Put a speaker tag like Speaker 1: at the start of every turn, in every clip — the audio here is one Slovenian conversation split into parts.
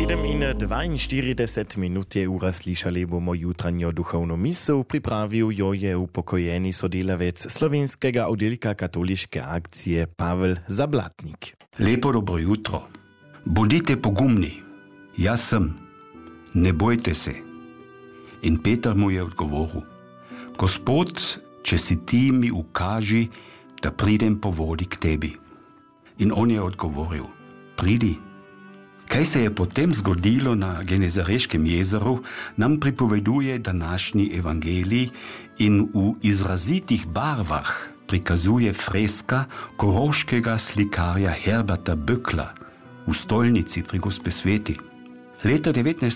Speaker 1: 7:42 minut ura slišali bomo jutranjo duhovno misel, pripravil jo je upokojeni sodelavec slovenskega oddelka katoliške akcije Pavel Zablatnik.
Speaker 2: Lepo dobro jutro. Bodite pogumni. Jaz sem. Ne bojte se. In Peter mu je odgovoril: Gospod, če si ti mi ukaži, da pridem po vodi k tebi. In on je odgovoril: Pridi. Kaj se je potem zgodilo na Genezareškem jezeru, nam pripoveduje današnji evangelij in v izrazitih barvah prikazuje freska koroškega slikarja Herberta Böckla v stolnici pri Gospe Sveti. Leta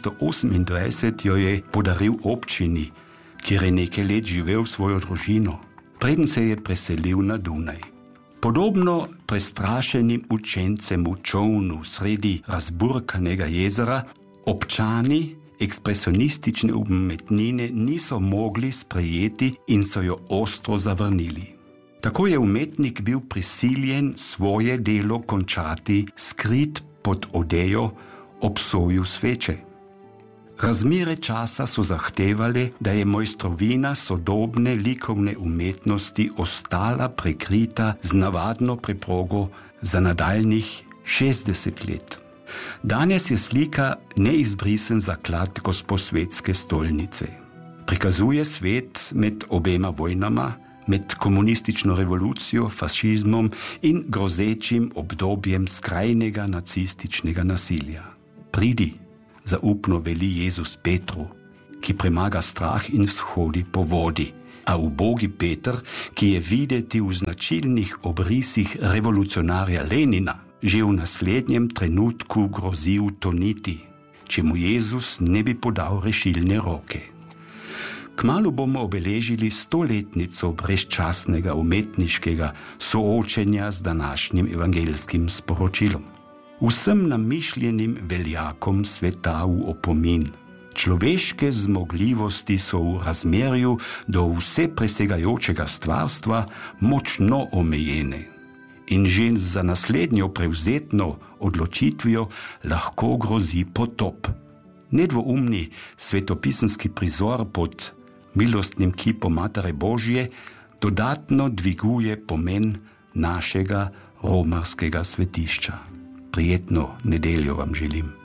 Speaker 2: 1928 jo je podaril občini, kjer je nekaj let živel svojo družino, preden se je preselil na Dunaj. Podobno prestrašenim učencem v čovnu sredi razburkanega jezera, občani ekspresionistične umetnine niso mogli sprejeti in so jo ostro zavrnili. Tako je umetnik bil prisiljen svoje delo končati skrit pod odejo ob soju sveče. Razmere časa so zahtevali, da je mojstrovina sodobne likovne umetnosti ostala prekrita z navadno preprogo za nadaljnjih 60 let. Danes je slika neizbrisen zaklad Gosposvetske stolnice. Prikazuje svet med obema vojnama, med komunistično revolucijo, fašizmom in grozečim obdobjem skrajnega nacističnega nasilja. Pridi, zaupno veli Jezus Petru, ki premaga strah in shodi po vodi, a ubogi Peter, ki je videti v značilnih obrisih revolucionarja Lenina, že v naslednjem trenutku grozi utoniti, če mu Jezus ne bi podal rešilne roke. Kmalu bomo obeležili 100-letnico brezčasnega umetniškega soočenja z današnjim evangelskim sporočilom. Vsem namišljenim veljakom sveta v opomin. Človeške zmogljivosti so v razmerju do vsepresegajočega stvarstva močno omejene in že za naslednjo prevzetno odločitvijo lahko grozi potop. Nedvoumni svetopisemski prizor pod milostnim kipom Matere Božje dodatno dviguje pomen našega romarskega svetišča. Prijetno nedeljo vam želim.